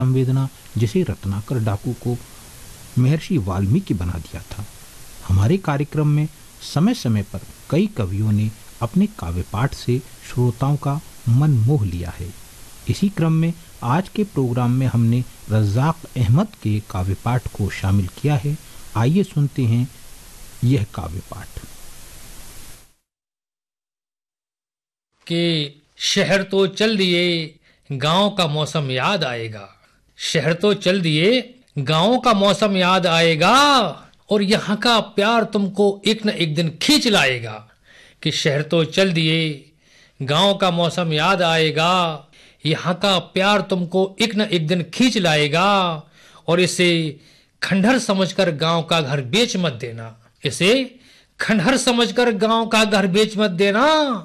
संवेदना जिसे रत्नाकर डाकू को महर्षि वाल्मीकि बना दिया था। हमारे कार्यक्रम में समय समय पर कई कवियों ने अपने काव्य पाठ से श्रोताओं का मन मोह लिया है। इसी क्रम में आज के प्रोग्राम में हमने रज़ाक अहमद के काव्य पाठ को शामिल किया है। आइए सुनते हैं यह काव्य पाठ। कि शहर तो चल दिए गांव का मौसम याद आएगा, शहर तो चल दिए गांव का मौसम याद आएगा, और यहाँ का प्यार तुमको एक न एक दिन खींच लाएगा। कि शहर तो चल दिए गांव का मौसम याद आएगा, यहाँ का प्यार तुमको एक न एक दिन खींच लाएगा, और इसे खंडहर समझकर गांव का घर बेच मत देना, इसे खंडहर समझकर गांव का घर बेच मत देना।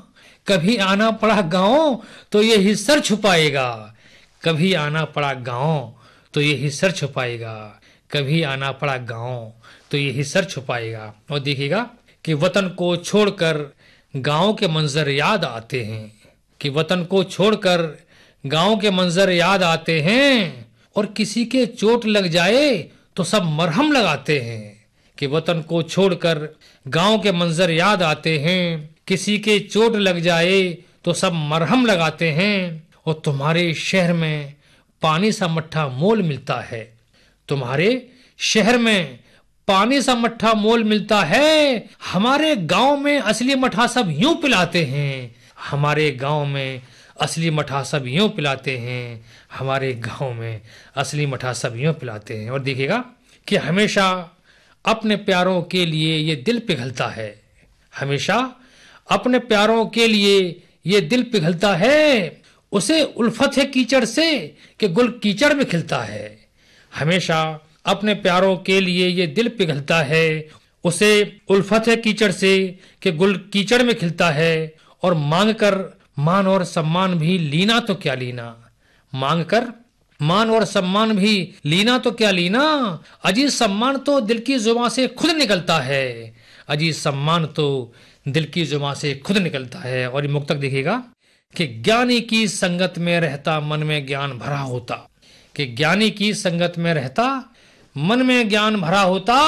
कभी आना पड़ा गांव तो ये ही सर छुपाएगा, कभी आना पड़ा गांव तो ये ही सर छुपाएगा, कभी आना पड़ा गांव तो ये ही सर छुपाएगा। और देखिएगा कि वतन को छोड़कर गांव के मंजर याद आते हैं, कि वतन को छोड़कर गांव के मंजर याद आते हैं, और किसी के चोट लग जाए तो सब मरहम लगाते हैं। कि वतन को छोड़कर गांव के मंजर याद आते हैं, किसी के चोट लग जाए तो सब मरहम लगाते हैं। और तुम्हारे शहर में पानी सा मट्ठा मोल मिलता है, तुम्हारे शहर में पानी सा मट्ठा मोल मिलता है, हमारे गांव में असली मठा सब यूं पिलाते हैं, हमारे गांव में असली मठा सब यूं पिलाते हैं, हमारे गांव में असली मठा सब यूं पिलाते हैं। और देखिएगा कि हमेशा अपने प्यारों के लिए ये दिल पिघलता है, हमेशा अपने प्यारों के लिए ये दिल पिघलता है, उसे उल्फत है कीचड़ से कि गुल कीचड़ में खिलता है। हमेशा अपने प्यारों के लिए ये दिल पिघलता है, उसे उल्फत है कीचड़ से कि गुल कीचड़ में खिलता है। और मांग कर मान और सम्मान भी लीना तो क्या लीना, मांग कर मान और सम्मान भी लीना तो क्या लीना, अजी सम्मान तो दिल की जुबान से खुद निकलता है, अजी सम्मान तो दिल की जुबान से खुद निकलता है। और ये मुक्तक देखिएगा कि ज्ञानी की संगत में रहता मन में ज्ञान भरा होता, कि ज्ञानी की संगत में रहता मन में ज्ञान भरा होता,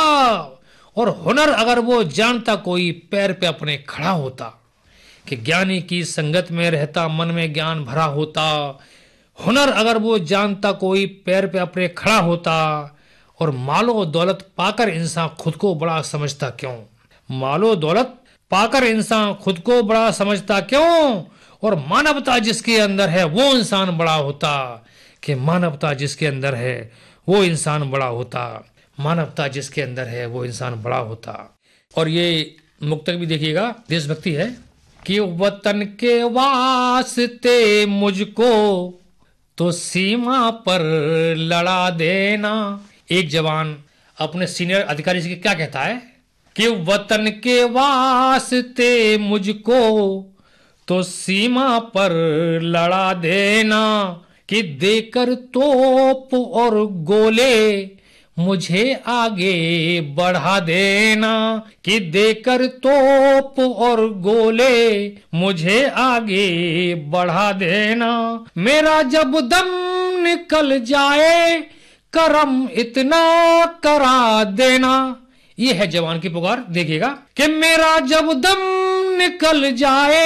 और हुनर अगर वो जानता कोई पैर पे अपने खड़ा होता। कि ज्ञानी की संगत में रहता मन में ज्ञान भरा होता, हुनर अगर वो जानता कोई पैर पे अपने खड़ा होता। और मालो दौलत पाकर इंसान खुद को बड़ा समझता क्यों, मालो दौलत पाकर इंसान खुद को बड़ा समझता क्यों, और मानवता जिसके अंदर है वो इंसान बड़ा होता। कि मानवता जिसके अंदर है वो इंसान बड़ा होता, मानवता जिसके अंदर है वो इंसान बड़ा होता। और ये मुक्तक भी देखिएगा देशभक्ति है कि वतन के वास्ते मुझको तो सीमा पर लड़ा देना। एक जवान अपने सीनियर अधिकारी से क्या कहता है कि वतन के वास्ते मुझको तो सीमा पर लड़ा देना, कि देकर तोप और गोले मुझे आगे बढ़ा देना, कि देकर तोप और गोले मुझे आगे बढ़ा देना। मेरा जब दम निकल जाए करम इतना करा देना। ये है जवान की पुकार। देखिएगा कि मेरा जब दम निकल जाए